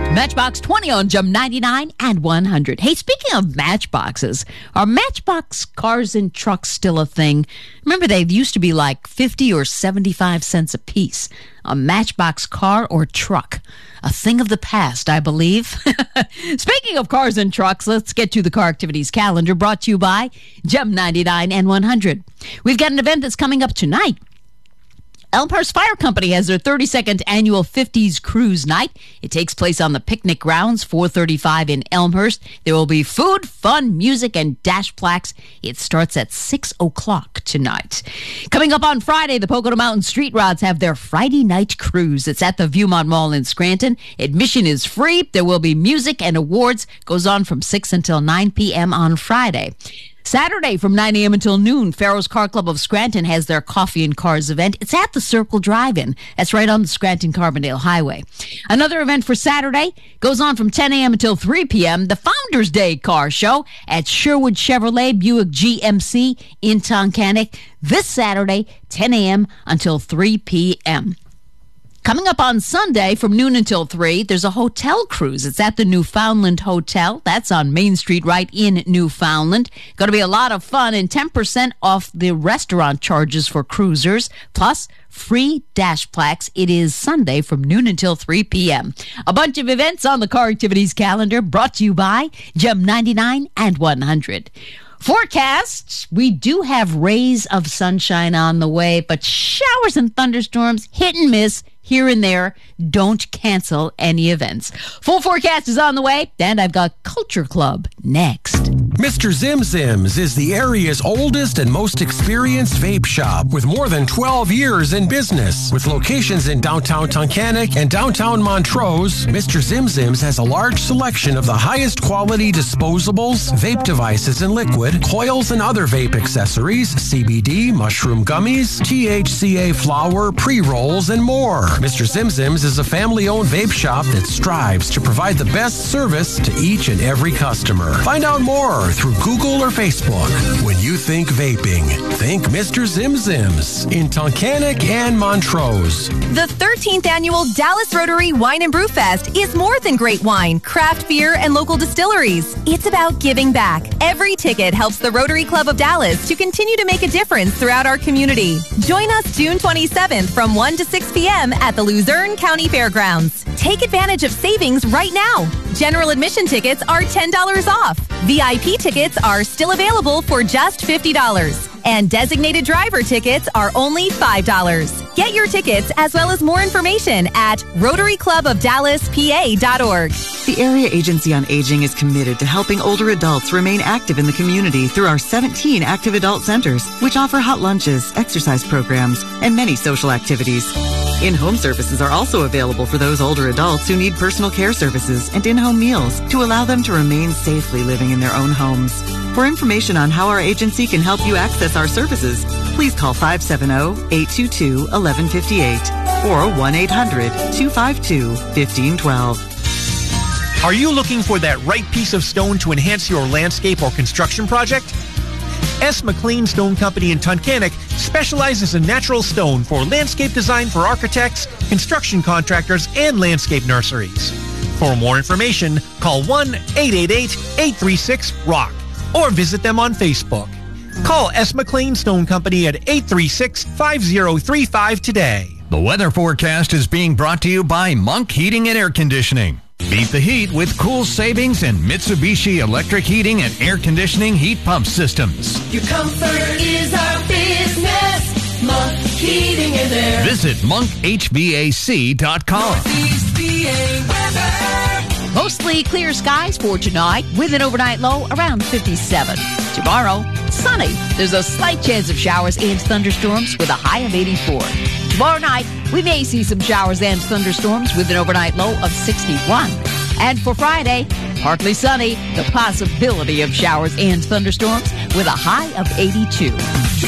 Matchbox 20 on Jump 99 and 100. Hey, speaking of matchboxes, are matchbox cars and trucks still a thing? Remember, they used to be like 50 or 75 cents a piece. A matchbox car or truck. A thing of the past, I believe. Speaking of cars and trucks, let's get to the car activities calendar brought to you by Jump 99 and 100. We've got an event that's coming up tonight. Elmhurst Fire Company has their 32nd annual 50s Cruise Night. It takes place on the picnic grounds, 435 in Elmhurst. There will be food, fun, music, and dash plaques. It starts at 6 o'clock tonight. Coming up on Friday, the Pocono Mountain Street Rods have their Friday night cruise. It's at the Viewmont Mall in Scranton. Admission is free. There will be music and awards. Goes on from 6 until 9 p.m. on Friday. Saturday from 9 a.m. until noon, Farrell's Car Club of Scranton has their Coffee and Cars event. It's at the Circle Drive-In. That's right on the Scranton-Carbondale Highway. Another event for Saturday goes on from 10 a.m. until 3 p.m., the Founders Day Car Show at Sherwood Chevrolet Buick GMC in Tunkhannock. This Saturday, 10 a.m. until 3 p.m. Coming up on Sunday from noon until 3, there's a hotel cruise. It's at the Newfoundland Hotel. That's on Main Street right in Newfoundland. Going to be a lot of fun and 10% off the restaurant charges for cruisers, plus free dash plaques. It is Sunday from noon until 3 p.m. A bunch of events on the car activities calendar brought to you by Jump 99 and 100. Forecasts, we do have rays of sunshine on the way, but showers and thunderstorms, hit and miss, here and there. Don't cancel any events. Full forecast is on the way, and I've got Culture Club next. Mr. Zim Zim's is the area's oldest and most experienced vape shop with more than 12 years in business. With locations in downtown Tunkhannock and downtown Montrose, Mr. Zim Zim's has a large selection of the highest quality disposables, vape devices and liquid, coils and other vape accessories, CBD, mushroom gummies, THCA flower, pre-rolls, and more. Mr. Zim Zim's is a family-owned vape shop that strives to provide the best service to each and every customer. Find out more through Google or Facebook. When you think vaping, think Mr. Zim Zim's in Tunkhannock and Montrose. The 13th annual Dallas Rotary Wine and Brew Fest is more than great wine, craft beer, and local distilleries. It's about giving back. Every ticket helps the Rotary Club of Dallas to continue to make a difference throughout our community. Join us June 27th from 1 to 6 p.m. at the Luzerne County Fairgrounds. Take advantage of savings right now. General admission tickets are $10 off. VIP tickets are still available for just $50. And designated driver tickets are only $5. Get your tickets as well as more information at RotaryClubOfDallasPA.org. The Area Agency on Aging is committed to helping older adults remain active in the community through our 17 active adult centers, which offer hot lunches, exercise programs, and many social activities. In-home services are also available for those older adults who need personal care services and in-home meals to allow them to remain safely living in their own homes. For information on how our agency can help you access our services, please call 570-822-1158 or 1-800-252-1512. Are you looking for that right piece of stone to enhance your landscape or construction project? S. McLean Stone Company in Tunkhannock specializes in natural stone for landscape design for architects, construction contractors, and landscape nurseries. For more information, call 1-888-836-ROCK or visit them on Facebook. Call S. McLean Stone Company at 836-5035 today. The weather forecast is being brought to you by Monk Heating and Air Conditioning. Beat the heat with cool savings and Mitsubishi electric heating and air conditioning heat pump systems. Your comfort is our business. Monk Heating and Air. Visit monkhvac.com. Northeast PA weather. Mostly clear skies for tonight with an overnight low around 57. Tomorrow, sunny. There's a slight chance of showers and thunderstorms with a high of 84. Tomorrow night, we may see some showers and thunderstorms with an overnight low of 61. And for Friday, partly sunny, the possibility of showers and thunderstorms with a high of 82.